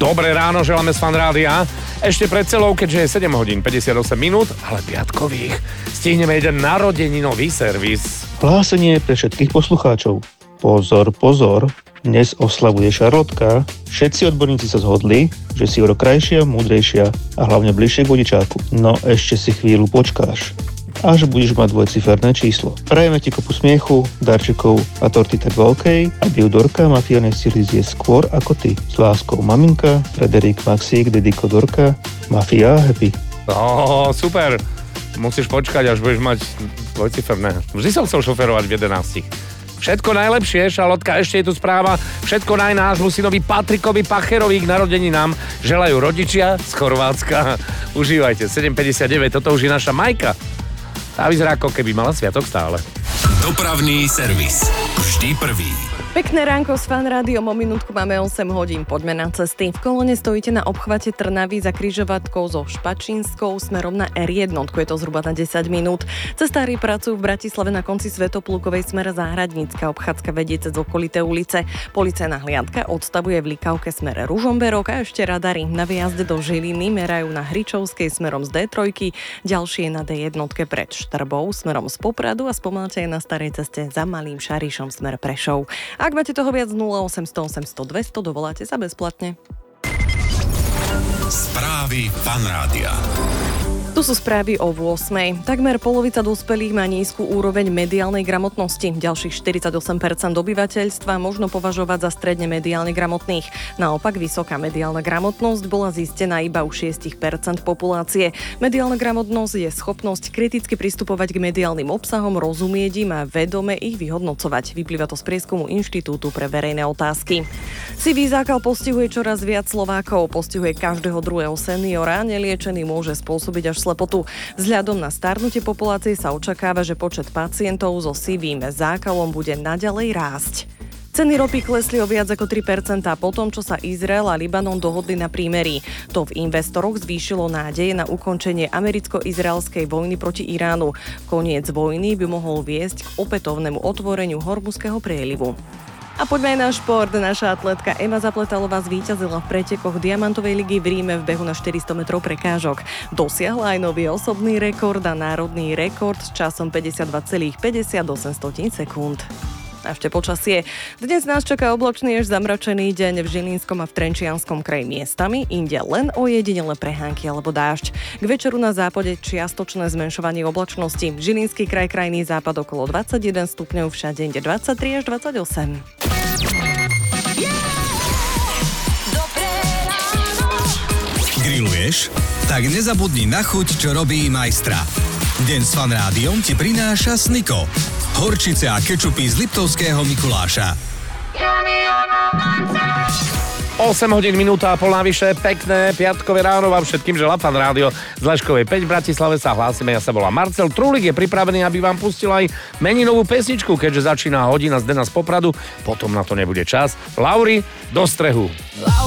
Dobré ráno, želáme z Fan Rádia. Ešte pred celou, keďže je 7 hodín 58 minút, ale piatkových, stihneme jeden narodeninový servis. Hlásenie pre všetkých poslucháčov. Pozor, pozor, dnes oslavuje Šarlotka. Všetci odborníci sa zhodli, že si o rok krajšia, múdrejšia a hlavne bližšie k vodičáku. No ešte si chvíľu počkáš, až budeš mať dvojciferné číslo. Prajeme ti kopu smiechu, darčekov a torty tak veľkej, aby ju Dorka Mafia nestihli zjesť skôr ako ty. S láskou maminka, Frederik, Maxík, Dediko, Dorka, Mafia, happy. Super. Musíš počkať, až budeš mať dvojciferné. Vždy som chcel šoferovať v 11. Všetko najlepšie, Šarlotka, ešte je tu správa. Všetko nášmu synovi Patrikovi Pacherovi k narodeninám želajú rodičia z Chorvátska. Užívajte, 7.59, toto už je naša Majka. Tá vyzerá, ako keby mala sviatok stále. Dopravný servis. Vždy prvý. Pekné ránko s Fan Rádiom, o minútku máme 8 hodín, poďme na cesty. V kolóne stojíte na obchvate Trnavy za križovatkou so Špačínskou smerom na R1, je to zhruba na 10 minút. Cestári pracujú v Bratislave na konci Svätoplukovej smer Záhradnícka, obchádzka vedie cez okolité ulice. Policajná hliadka odstavuje v Likavke smer Ružomberok a ešte radary na výjazde do Žiliny merajú na Hričovskej smerom z D3, ďalšie na D1 pred Štrbou smerom z Popradu a spomalte je na starej ceste za Malým Šarišom smer Prešov. Ak máte toho viac 0800 800 200, dovoláte sa bezplatne. Správy Fan Rádia. Tu sú správy o 8. Takmer polovica dospelých má nízku úroveň mediálnej gramotnosti. Ďalších 48% obyvateľstva možno považovať za stredne mediálne gramotných. Naopak vysoká mediálna gramotnosť bola zistená iba u 6% populácie. Mediálna gramotnosť je schopnosť kriticky pristupovať k mediálnym obsahom, rozumieť im a vedome ich vyhodnocovať. Vyplýva to z prieskumu Inštitútu pre verejné otázky. Sivý zákal postihuje čoraz viac Slovákov, postihuje každého druhého seniora, neliečený môže spôsobiť až slepotu. Vzhľadom na starnutie populácie sa očakáva, že počet pacientov so sivým zákalom bude naďalej rásť. Ceny ropy klesli o viac ako 3% po tom, čo sa Izrael a Libanon dohodli na prímerí. To v investoroch zvýšilo nádeje na ukončenie americko-izraelskej vojny proti Iránu. Koniec vojny by mohol viesť k opätovnému otvoreniu Hormuzského prielivu. A poďme aj na šport. Naša atletka Eva Zapletalová zvíťazila v pretekoch Diamantovej ligy v Ríme v behu na 400 metrov prekážok. Dosiahla aj nový osobný rekord a národný rekord s časom 52,58 sekúnd. A ešte počasie. Dnes nás čaká oblačný až zamračený deň v Žilinskom a v Trenčianskom kraji miestami, inde len ojedinele prehánky alebo dážď. K večeru na západe čiastočné zmenšovanie oblačnosti. Žilinský kraj, krajný západ okolo 21 stupňov, všade inde 23 až 28. Grilluješ? Tak nezabudni na chuť, čo robí majstra. Deň s Fan Rádiom ti prináša Snico. Horčice a kečupy z Liptovského Mikuláša. 8 hodín, minúta a pol navyše, pekné piatkové ráno vám všetkým želá Fan Rádio. Z Leškovej 5 v Bratislave sa hlásime, ja sa volám Marcel. Trulík je pripravený, aby vám pustil aj meninovú pesničku, keďže začína hodina z Dena z Popradu, potom na to nebude čas. Lauri, do strehu.